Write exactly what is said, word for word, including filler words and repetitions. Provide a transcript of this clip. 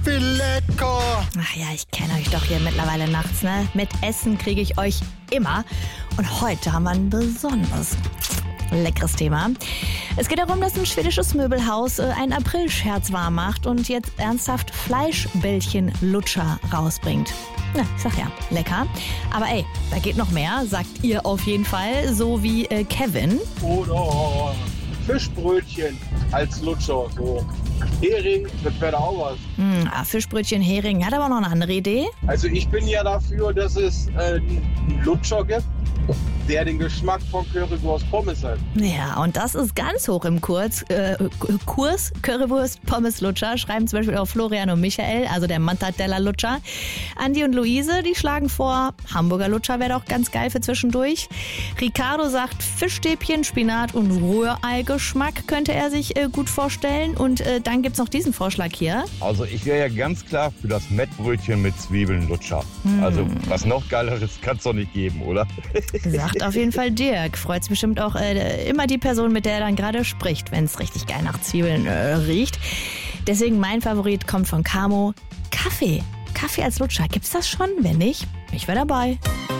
wie lecker. Ach ja, ich kenne euch doch hier mittlerweile nachts, ne? Mit Essen kriege ich euch immer. Und heute haben wir ein besonders leckeres Thema. Es geht darum, dass ein schwedisches Möbelhaus äh, einen Aprilscherz wahr macht und jetzt ernsthaft Fleischbällchen-Lutscher rausbringt. Na, ich sag ja, lecker. Aber ey, da geht noch mehr, sagt ihr auf jeden Fall, so wie äh, Kevin. Oder Fischbrötchen als Lutscher, so Hering, das wäre da auch was. Hm, ah, Fischbrötchen, Hering, hat aber noch eine andere Idee. Also ich bin ja dafür, dass es äh, einen Lutscher gibt, der den Geschmack von Currywurst Pommes hat. Ja, und das ist ganz hoch im Kurs. Äh, Kurs Currywurst Pommes Lutscher schreiben zum Beispiel auch Florian und Michael, also der Mantadella Lutscher. Andi und Luise, die schlagen vor, Hamburger Lutscher wäre doch ganz geil für zwischendurch. Ricardo sagt, Fischstäbchen, Spinat und Rührei-Geschmack könnte er sich äh, gut vorstellen. Und äh, dann gibt's noch diesen Vorschlag hier. Also ich wäre ja ganz klar für das Mettbrötchen mit Zwiebeln Lutscher. Hm. Also was noch geileres kann es doch nicht geben, oder? Sagt auf jeden Fall Dirk. Freut's bestimmt auch äh, immer die Person, mit der er dann gerade spricht, wenn es richtig geil nach Zwiebeln äh, riecht. Deswegen mein Favorit kommt von Camo. Kaffee. Kaffee als Lutscher. Gibt's das schon? Wenn nicht, ich wäre dabei.